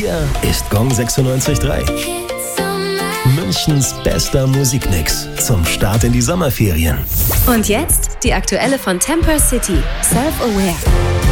Hier ist Gong 96.3. Münchens bester Musikmix zum Start in die Sommerferien. Und jetzt die aktuelle von Temper City, Self-Aware.